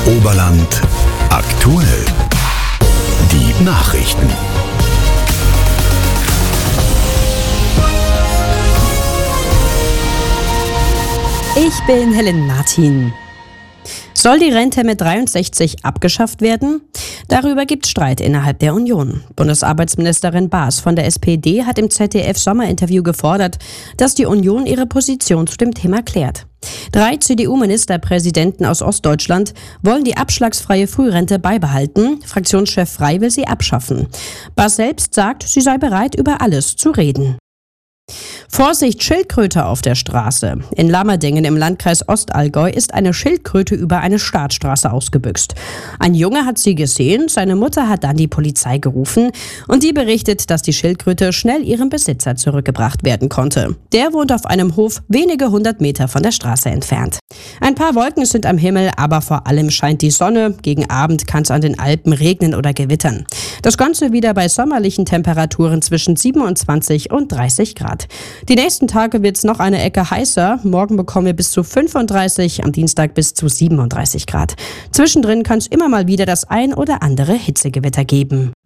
Oberland aktuell. Die Nachrichten. Ich bin Helen Martin. Soll die Rente mit 63 abgeschafft werden? Darüber gibt es Streit innerhalb der Union. Bundesarbeitsministerin Baas von der SPD hat im ZDF-Sommerinterview gefordert, dass die Union ihre Position zu dem Thema klärt. 3 CDU-Ministerpräsidenten aus Ostdeutschland wollen die abschlagsfreie Frührente beibehalten. Fraktionschef Frey will sie abschaffen. Baas selbst sagt, sie sei bereit, über alles zu reden. Vorsicht, Schildkröte auf der Straße. In Lammerdingen im Landkreis Ostallgäu ist eine Schildkröte über eine Startstraße ausgebüxt. Ein Junge hat sie gesehen, seine Mutter hat dann die Polizei gerufen und die berichtet, dass die Schildkröte schnell ihrem Besitzer zurückgebracht werden konnte. Der wohnt auf einem Hof wenige 100 Meter von der Straße entfernt. Ein paar Wolken sind am Himmel, aber vor allem scheint die Sonne. Gegen Abend kann es an den Alpen regnen oder gewittern. Das Ganze wieder bei sommerlichen Temperaturen zwischen 27 und 30 Grad. Die nächsten Tage wird es noch eine Ecke heißer. Morgen bekommen wir bis zu 35, am Dienstag bis zu 37 Grad. Zwischendrin kann es immer mal wieder das ein oder andere Hitzegewitter geben.